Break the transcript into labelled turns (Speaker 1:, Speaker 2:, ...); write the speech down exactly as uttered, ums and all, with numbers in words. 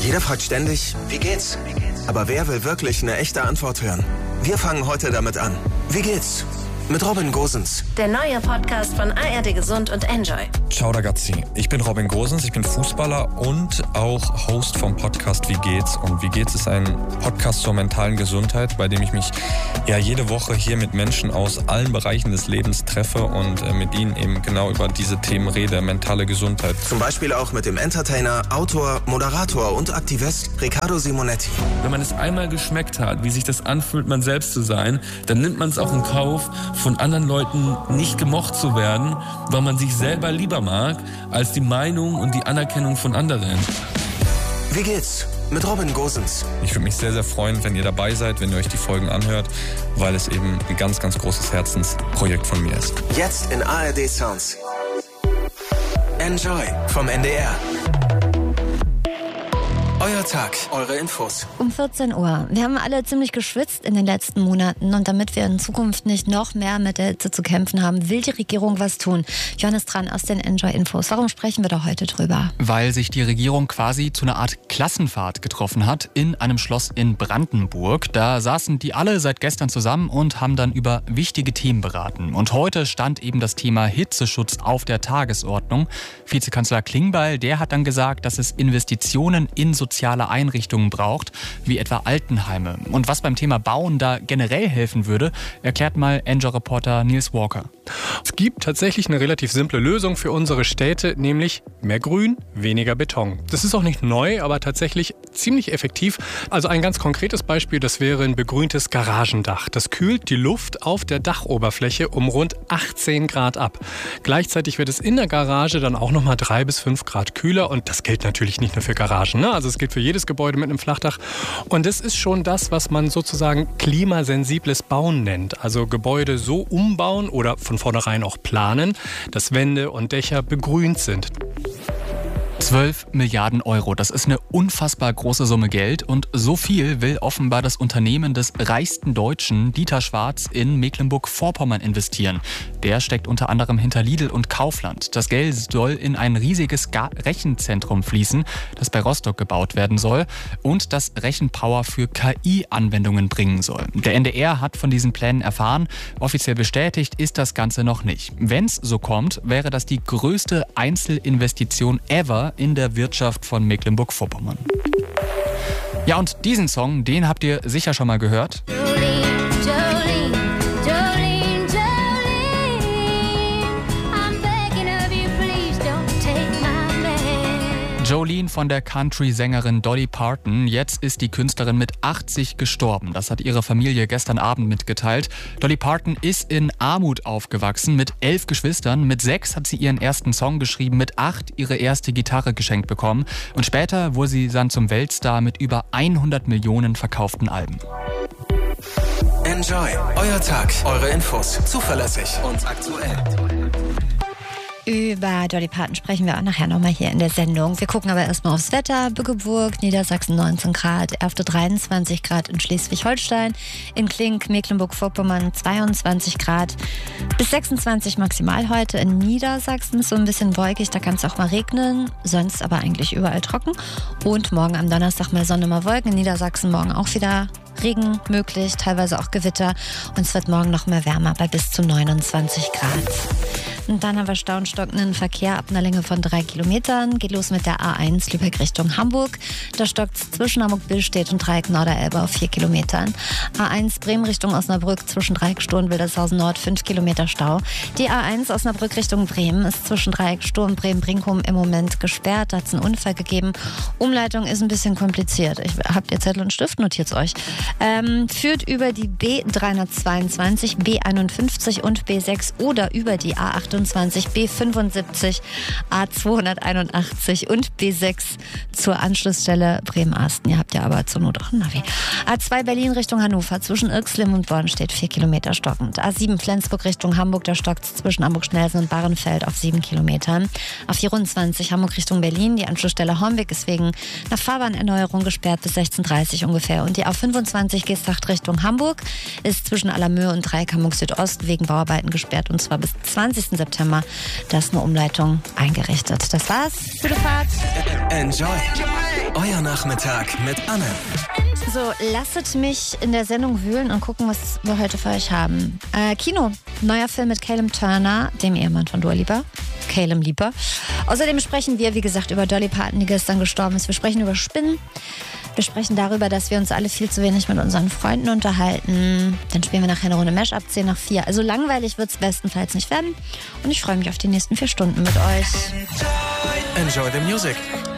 Speaker 1: Jeder fragt ständig, wie geht's? Aber wer will wirklich eine echte Antwort hören? Wir fangen heute damit an. Wie geht's? Mit Robin Gosens.
Speaker 2: Der neue Podcast von A R D Gesund und Enjoy.
Speaker 3: Ciao ragazzi, ich bin Robin Gosens, ich bin Fußballer und auch Host vom Podcast Wie geht's? Und Wie geht's ist ein Podcast zur mentalen Gesundheit, bei dem ich mich ja jede Woche hier mit Menschen aus allen Bereichen des Lebens treffe und äh, mit ihnen eben genau über diese Themen rede, mentale Gesundheit.
Speaker 1: Zum Beispiel auch mit dem Entertainer, Autor, Moderator und Aktivist Riccardo Simonetti.
Speaker 4: Wenn man es einmal geschmeckt hat, wie sich das anfühlt, man selbst zu sein, dann nimmt man es auch in Kauf, von anderen Leuten nicht gemocht zu werden, weil man sich selber lieber mag, als die Meinung und die Anerkennung von anderen.
Speaker 1: Wie geht's? Mit Robin Gosens.
Speaker 3: Ich würde mich sehr, sehr freuen, wenn ihr dabei seid, wenn ihr euch die Folgen anhört, weil es eben ein ganz, ganz großes Herzensprojekt von mir ist.
Speaker 1: Jetzt in A R D Sounds. Enjoy vom N D R. Euer Tag, eure Infos.
Speaker 5: Um vierzehn Uhr. Wir haben alle ziemlich geschwitzt in den letzten Monaten und damit wir in Zukunft nicht noch mehr mit der Hitze zu kämpfen haben, will die Regierung was tun. Johannes Tran aus den Enjoy-Infos. Warum sprechen wir da heute drüber?
Speaker 6: Weil sich die Regierung quasi zu einer Art Klassenfahrt getroffen hat in einem Schloss in Brandenburg. Da saßen die alle seit gestern zusammen und haben dann über wichtige Themen beraten. Und heute stand eben das Thema Hitzeschutz auf der Tagesordnung. Vizekanzler Klingbeil, der hat dann gesagt, dass es Investitionen in soziale soziale Einrichtungen braucht, wie etwa Altenheime. Und was beim Thema Bauen da generell helfen würde, erklärt mal Enjoy-Reporter Nils Walker.
Speaker 7: Es gibt tatsächlich eine relativ simple Lösung für unsere Städte, nämlich mehr Grün, weniger Beton. Das ist auch nicht neu, aber tatsächlich ziemlich effektiv. Also ein ganz konkretes Beispiel, das wäre ein begrüntes Garagendach. Das kühlt die Luft auf der Dachoberfläche um rund achtzehn Grad ab. Gleichzeitig wird es in der Garage dann auch nochmal drei bis fünf Grad kühler und das gilt natürlich nicht nur für Garagen, ne? Also es gilt für jedes Gebäude mit einem Flachdach. Und das ist schon das, was man sozusagen klimasensibles Bauen nennt. Also Gebäude so umbauen oder von vornherein auch planen, dass Wände und Dächer begrünt sind.
Speaker 6: zwölf Milliarden Euro, das ist eine unfassbar große Summe Geld und so viel will offenbar das Unternehmen des reichsten Deutschen, Dieter Schwarz, in Mecklenburg-Vorpommern investieren. Der steckt unter anderem hinter Lidl und Kaufland. Das Geld soll in ein riesiges Ga- Rechenzentrum fließen, das bei Rostock gebaut werden soll und das Rechenpower für K I-Anwendungen bringen soll. Der N D R hat von diesen Plänen erfahren, offiziell bestätigt ist das Ganze noch nicht. Wenn es so kommt, wäre das die größte Einzelinvestition ever in der Wirtschaft von Mecklenburg-Vorpommern. Ja, und diesen Song, den habt ihr sicher schon mal gehört.
Speaker 8: Jolene, Jolene, Jolene, Jolene, I'm begging of you, please don't take my man.
Speaker 6: Jolene von der Country-Sängerin Dolly Parton. Jetzt ist die Künstlerin mit achtzig gestorben. Das hat ihre Familie gestern Abend mitgeteilt. Dolly Parton ist in Armut aufgewachsen mit elf Geschwistern. Mit sechs hat sie ihren ersten Song geschrieben, mit acht ihre erste Gitarre geschenkt bekommen. Und später wurde sie dann zum Weltstar mit über hundert Millionen verkauften Alben.
Speaker 1: Enjoy, euer Tag, eure Infos. Zuverlässig und aktuell.
Speaker 5: Über Dolly Parton sprechen wir auch nachher nochmal hier in der Sendung. Wir gucken aber erstmal aufs Wetter. Bückeburg, Niedersachsen neunzehn Grad, Erfurt dreiundzwanzig Grad in Schleswig-Holstein, in Klink, Mecklenburg-Vorpommern zweiundzwanzig Grad bis sechsundzwanzig maximal heute. In Niedersachsen ist so ein bisschen wolkig, da kann es auch mal regnen, sonst aber eigentlich überall trocken. Und morgen am Donnerstag mal Sonne, mal Wolken. In Niedersachsen morgen auch wieder Regen möglich, teilweise auch Gewitter. Und es wird morgen noch mehr wärmer bei bis zu neunundzwanzig Grad. Und dann haben wir Stau und stockenden Verkehr ab einer Länge von drei Kilometern. Geht los mit der A eins Lübeck Richtung Hamburg. Da stockt es zwischen Hamburg-Billstedt und Dreieck Norderelbe auf vier Kilometern. A eins Bremen Richtung Osnabrück zwischen Dreieck Stur und Wildershausen Nord fünf Kilometer Stau. Die A eins Osnabrück Richtung Bremen ist zwischen Dreieck Stur und Bremen-Brinkum im Moment gesperrt. Da hat es einen Unfall gegeben. Umleitung ist ein bisschen kompliziert. Ich, habt ihr Zettel und Stift? Notiert's euch. Ähm, führt über die B dreihundertzweiundzwanzig, B einundfünfzig und B sechs oder über die A achtundzwanzig, B fünfundsiebzig, A zweihunderteinundachtzig und B sechs zur Anschlussstelle Bremen-Asten. Ihr habt ja aber zur Not auch ein Navi. A zwei Berlin Richtung Hannover, zwischen Irxlim und Born steht vier Kilometer stockend. A sieben Flensburg Richtung Hamburg, da stockt es zwischen Hamburg-Schnelsen und Bahrenfeld auf sieben Kilometern. A vierundzwanzig Hamburg Richtung Berlin, die Anschlussstelle Hornbeck ist wegen einer Fahrbahnerneuerung gesperrt bis sechzehn Uhr dreißig ungefähr. Und die A fünfundzwanzig Geesthacht Richtung Hamburg ist zwischen Allermöhe und Dreieck Hamburg Südost wegen Bauarbeiten gesperrt und zwar bis zwanzigsten September September. Da ist eine Umleitung eingerichtet. Das war's. Gute Fahrt.
Speaker 1: Enjoy. Euer Nachmittag mit Anne.
Speaker 5: So, lasst mich in der Sendung wühlen und gucken, was wir heute für euch haben. Äh, Kino. Neuer Film mit Calum Turner, dem Ehemann von Dua Lipa. Calum Lipa. Außerdem sprechen wir, wie gesagt, über Dolly Parton, die gestern gestorben ist. Wir sprechen über Spinnen. Wir sprechen darüber, dass wir uns alle viel zu wenig mit unseren Freunden unterhalten. Dann spielen wir nachher eine Runde Mash-up, zehn nach vier. Also langweilig wird es bestenfalls nicht werden. Und ich freue mich auf die nächsten vier Stunden mit euch.
Speaker 1: Enjoy the music.